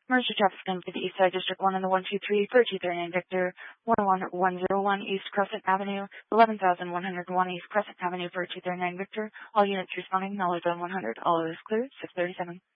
Emergency traffic coming to the East Side District 1 on the 123 for 239 Victor, 11101 East Crescent Avenue, 11101 East Crescent Avenue for 239 Victor. All units responding, knowledge on 100. All is clear, 637.